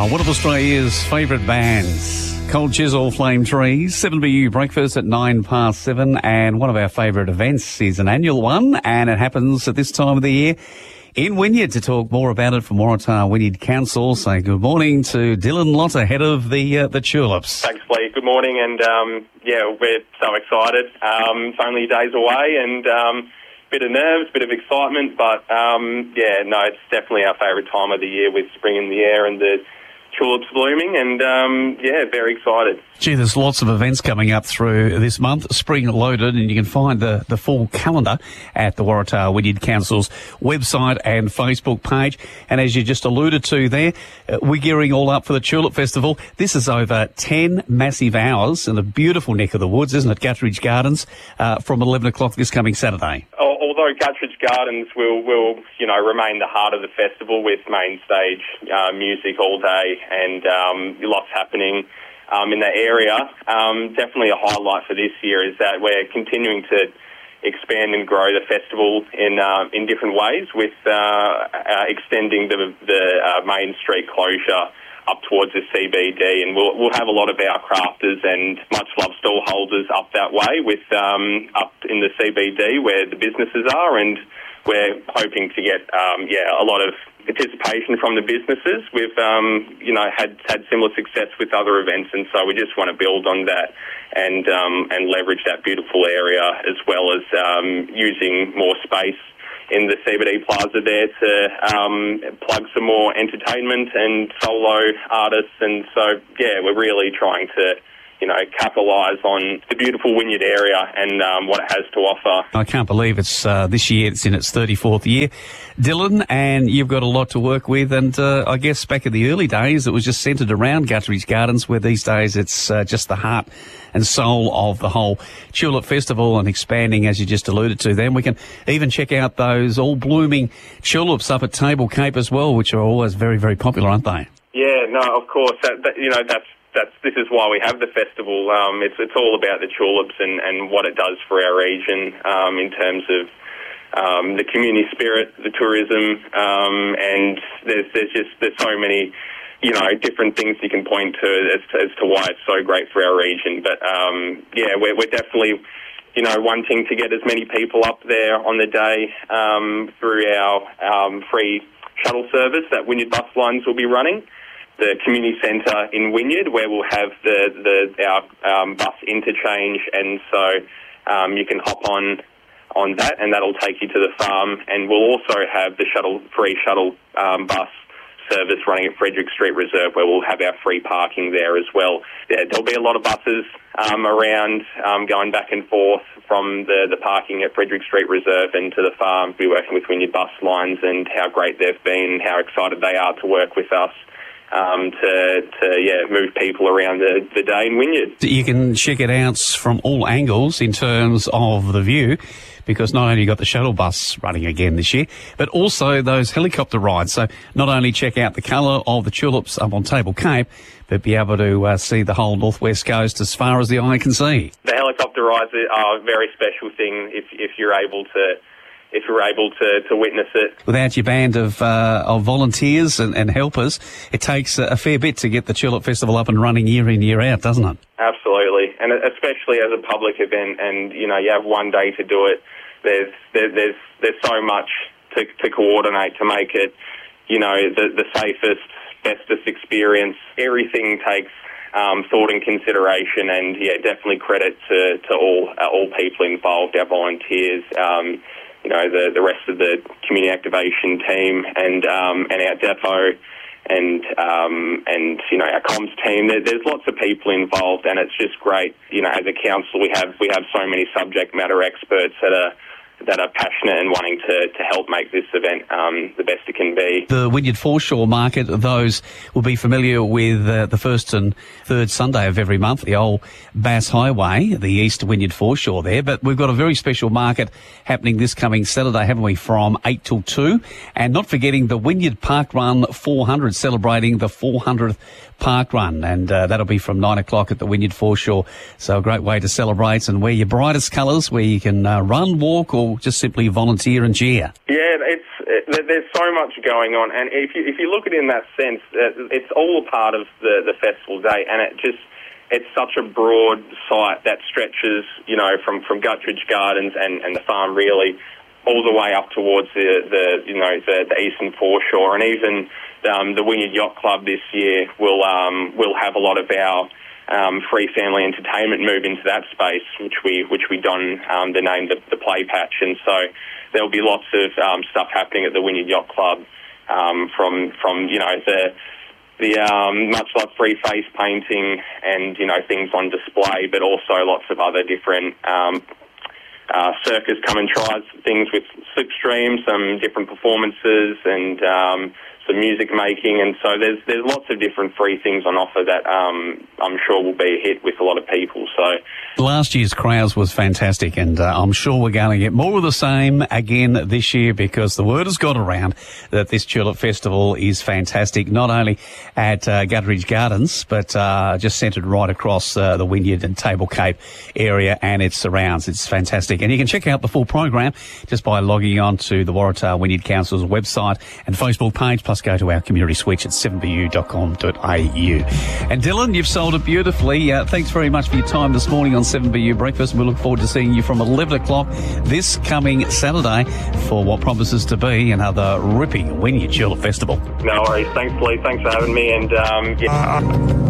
One of Australia's favourite bands, Cold Chisel Flame Trees, 7BU breakfast at 7:09, and one of our favourite events is an annual one, and it happens at this time of the year in Wynyard. To talk more about it from Waratah Wynyard Council, say good morning to Dylan Lotter, head of the Tulips. Thanks, Lee. Good morning, and we're so excited. It's only days away, and bit of nerves, bit of excitement, but it's definitely our favourite time of the year with spring in the air and the tulips blooming, and very excited. Gee, there's lots of events coming up through this month, spring loaded, and you can find the full calendar at the Waratah Wynyard Council's website and Facebook page. And as you just alluded to there, we're gearing all up for the Tulip Festival. This is over 10 massive hours in a beautiful neck of the woods, isn't it, Guttridge Gardens, from 11 o'clock this coming Saturday. Although Guttridge Gardens will remain the heart of the festival with main stage music all day and lots happening in that area. Definitely a highlight for this year is that we're continuing to expand and grow the festival in different ways with extending the Main Street closure up towards the CBD, and we'll have a lot of our crafters and much loved stall holders up that way with up in the CBD where the businesses are, and we're hoping to get a lot of participation from the businesses. We've had similar success with other events, and so we just want to build on that and leverage that beautiful area, as well as using more space in the CBD Plaza there to plug some more entertainment and solo artists. And so, we're really trying to, capitalise on the beautiful Wynyard area and what it has to offer. I can't believe it's this year, it's in its 34th year, Dylan, and you've got a lot to work with. And I guess back in the early days, it was just centred around Guttridge Gardens, where these days it's just the heart and soul of the whole Tulip Festival, and expanding, as you just alluded to. Then we can even check out those all blooming tulips up at Table Cape as well, which are always very, very popular, aren't they? Yeah, no, of course. This is why we have the festival. It's all about the tulips and what it does for our region in terms of the community spirit, the tourism, and there's so many different things you can point to as to why it's so great for our region. But we're definitely wanting to get as many people up there on the day through our free shuttle service that Wynyard Bus Lines will be running. The community centre in Wynyard, where we'll have our bus interchange, and so you can hop on that, and that'll take you to the farm. And we'll also have the free shuttle bus service running at Frederick Street Reserve, where we'll have our free parking there as well. There'll be a lot of buses around going back and forth from the parking at Frederick Street Reserve and to the farm. We're working with Wynyard Bus Lines and how great they've been, how excited they are to work with us to move people around the day in Wynyard. You can check it out from all angles in terms of the view, because not only you got the shuttle bus running again this year, but also those helicopter rides. So not only check out the colour of the tulips up on Table Cape, but be able to see the whole northwest coast as far as the eye can see. The helicopter rides are a very special thing if you're able to witness it. Without your band of volunteers and helpers, it takes a fair bit to get the Tulip Festival up and running year in, year out, doesn't it? Absolutely, and especially as a public event, and you have one day to do it. There's so much to coordinate to make it, the safest, bestest experience. Everything takes thought and consideration, and definitely credit to all people involved, our volunteers. The rest of the community activation team and our depot and our comms team. There's lots of people involved, and it's just great. As a council, we have so many subject matter experts that are passionate and wanting to help make this event the best it can be. The Wynyard Foreshore Market, those will be familiar with the first and third Sunday of every month, the old Bass Highway, the East Wynyard Foreshore there. But we've got a very special market happening this coming Saturday, haven't we, from 8 till 2. And not forgetting the Wynyard Park Run 400, celebrating the 400th Park Run, and that'll be from 9 o'clock at the Wynyard Foreshore. So a great way to celebrate and wear your brightest colours, where you can run, walk, or just simply volunteer and cheer. Yeah, there's so much going on, and if you look at it in that sense, it's all a part of the festival day, and it's such a broad site that stretches, from Guttridge Gardens and the farm really, all the way up towards the eastern foreshore, and even the Wynyard Yacht Club this year will have a lot of our free family entertainment move into that space, which we don the name the Play Patch, and so there'll be lots of stuff happening at the Wynyard Yacht Club, from the much like free face painting and things on display, but also lots of other different circus come and tries things with slipstream, some different performances, and some music making, and so there's lots of different free things on offer that I'm sure will be a hit with a lot of people. So last year's crowds was fantastic, and I'm sure we're going to get more of the same again this year, because the word has got around that this Tulip Festival is fantastic, not only at Guttridge Gardens, but just centred right across the Wynyard and Table Cape area and its surrounds. It's fantastic, and you can check out the full program just by logging on to the Waratah Wynyard Council's website and Facebook page, plus go to our community switch at 7bu.com.au. And Dylan, you've sold it beautifully. Thanks very much for your time this morning on 7BU Breakfast. We look forward to seeing you from 11 o'clock this coming Saturday for what promises to be another ripping Wynyard Tulip Festival. No worries. Thanks, Lee. Thanks for having me. And